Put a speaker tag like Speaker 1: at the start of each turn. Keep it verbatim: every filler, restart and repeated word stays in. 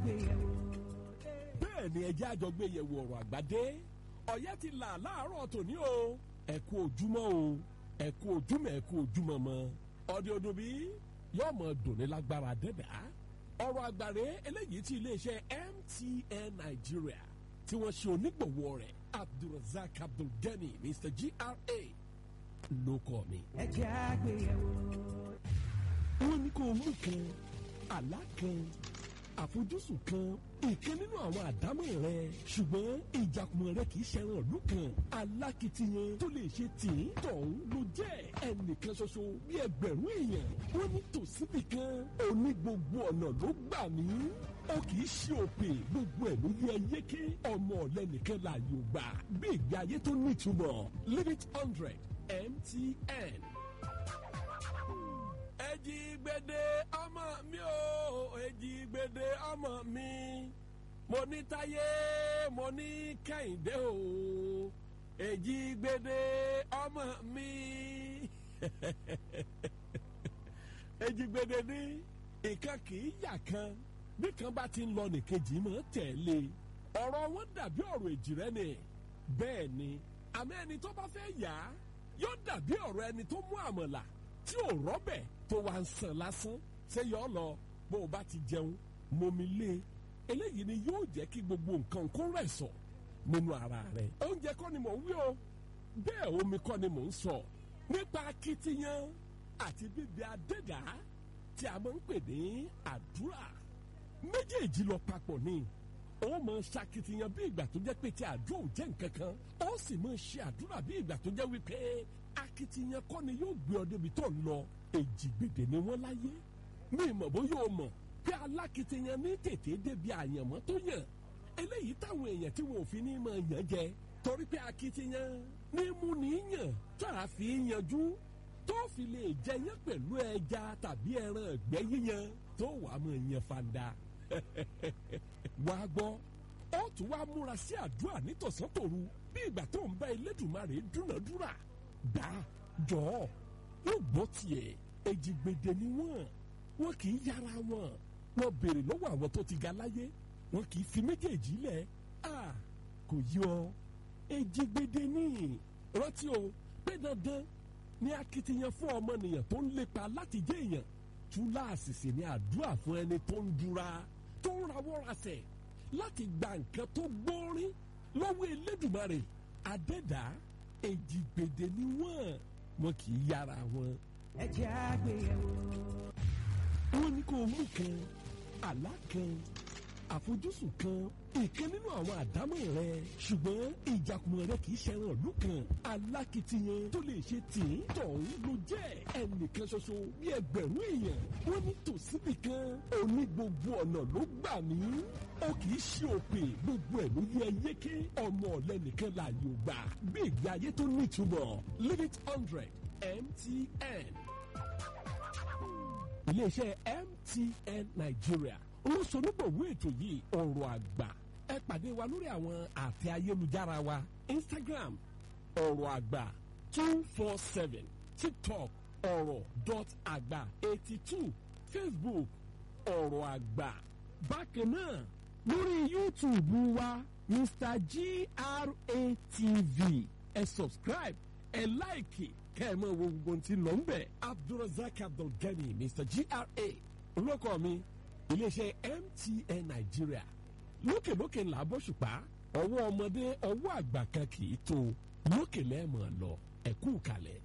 Speaker 1: àgbéyẹ̀wò.
Speaker 2: bẹ́ẹ̀ ni ẹjẹ́ àjọgbéyẹ̀wò ọ̀rọ̀ àgbàdé ọ̀yẹ́ ti là láàárọ̀ tòní o ẹ kú ojúmọ́ o ẹ kú ojúmọ́ ẹ kú ojúmọ́ mọ́ ọdẹ ọdún bí yóò mọ dòní lágbára dẹ́dà ọ̀rọ̀ àgbàdé eléyìí tí iléeṣẹ́ M T N Nigeria tí wọ́n ṣe onígbọ̀wọ́ rẹ̀ Abdulrasaq Abdulgani Mister G R A ló kọ́ mi.
Speaker 1: ẹjẹ́ àgbéyẹ̀wò.
Speaker 2: wọ́n ní kó o mú kan àlá kan àfojúsùn kan ìkan nínú àwọn àdámọ̀ rẹ ṣùgbọ́n ìjàkùmọ̀ rẹ kì í ṣẹran ìlú kan alákìtiyan tó lè ṣe tìǹ tọ̀hún ló jẹ́ ẹnìkan ṣoṣo bí ẹgbẹ̀rún èèyàn wọ́n ní tòsíbì kan òní gbogbo ọ̀nà ló gbà mí ó kì í ṣe òpè gbogbo ẹ̀ ló yẹ yéké ọmọ ọ̀lẹ́ nìkan láàyò gbà bí ìgbé ayé tó nítumọ̀ limit hundred M T N. Èjìgbèdè ọmọ mi o Èjìgbèdè ọmọ mi mo ní Táyé mo ní Kẹ́hìndé o Èjìgbèdè ọmọ mi Èjìgbèdè ní ìkan kì í yà kan bí kan bá ti ń lọ nìkejì mọ́ tẹ̀lé ọ̀rọ̀ wọn dàbí ọ̀rọ̀ èjìrẹ́ ni bẹ́ẹ̀ ni àmọ́ ẹni tó bá fẹ́ yà á yóò dàbí ọ̀rọ̀ ẹni tó mú àmàlà tí ò rọ́bẹ̀ tó wà ń sàn lásán ṣé yọ ọ lọ bó o bá ti jẹun momi lé eléyìí ni yóò jẹ́ kí gbogbo nǹkan kó rẹ̀ sọ nínú ara rẹ̀ oúnjẹ kọ́ ni mò ń wí o bẹ́ẹ̀ omi kọ́ ni mò ń sọ nípa akitiyan àti bíbi adẹ́dá tí a máa ń pè ní àdúrà méjèèjì lọ papọ̀ ni ó máa ṣakitiyan bí ìgbà tó jẹ́ pé tí àdúrà ò jẹ́ nǹkan kan ó sì máa ṣe àdúrà bí ìgbà tó jẹ́ wípé akitiyan kọ́ ni yóò gbé ọ débi tó ń lọ Èjìgbèdè ni wọ́n láyé mi mọ̀ bó yóò mọ̀ pé alákitiyan ní tètè débi àyànmọ́ tó yàn eléyìí táwọn èèyàn tí wọn ò fi ní máa yàn jẹ torí pé akitiyan ní mú ní yàn tá a fi yanjú tó fi lè jẹyàn pẹ̀lú ẹja tàbí ẹran ẹgbẹ́ yíyan tó wàá máa yan fanda wàá gbọ́ ó tún wá múra sí àdúrà nítòsán tòru bí ìgbà tó ń bá Elédùmarè dúnàdúrà gbà jọ̀ọ́ yóò gbọ́ tiẹ̀ Èjìgbèdè ni wọ́n wọ́n kì í yára wọn wọ́n béèrè lọ́wọ́ àwọn tó ti ga láyé wọ́n kì í fi méjèèjì lẹ̀ à kò yí ọ Èjìgbèdè ní rántí o pé dandan ní akitiyan fún ọmọnìyàn tó ń lépa láti jẹ́ èèyàn túláàsì sì ní àdúrà fún ẹni tó ń dúra tó ń rawọ́ rasẹ̀ láti gba nǹkan tó gbórin lọ́wọ́ Elédùmarè adẹ́dá Èjìgbèdè ni wọ́n wọn kì í yára wọn.
Speaker 1: ẹjẹ́ àgbéyẹ̀wò.
Speaker 2: wọ́n ní kó mú kan àlá kan àfojúsùn kan ìkan nínú àwọn àdámọ̀ rẹ ṣùgbọ́n ìjàkùmọ̀ rẹ kì í ṣẹran ìlú kan alákìtiyan tó lè ṣe tìǹ tọ̀hún ló jẹ́ ẹnìkan ṣoṣo bí ẹgbẹ̀rún èèyàn wọ́n ní tòsíbì kan òní gbogbo ọ̀nà ló gbà mí ó kì í ṣe òpè gbogbo ẹ̀ ló yẹ yéké ọmọ ọ̀lẹ́ nìkan láàyò gbà bí ìgbé ayé tó nítumọ̀ limit hundred M T N iléeṣẹ́ M T N Nigeria olóṣonígbòwó ètò yìí ọ̀rọ̀ àgbà ẹ pàdé wa lórí àwọn àtẹ ayélujára wa Instagram ọ̀rọ̀ àgbà two four seven TikTok ọ̀rọ̀ dot àgbà eighty two Facebook ọ̀rọ̀ àgbà bákan náà lórí YouTube wa Mister G R A T V ẹ subscribe ẹ láìkì kẹ́ ẹ mọ̀ wo gbogbo tí ń lọ ń bẹ̀ Abdulrasaq Abdulgani Mister G R A olóko mi iléeṣẹ́ M T N Nigeria lókèlókè ńlá bọ́ṣùpá ọwọ́ ọmọdé ọwọ́ àgbà kan kì í tó lókè lẹ́ẹ̀mọ̀ lọ ẹ̀kú kalẹ̀.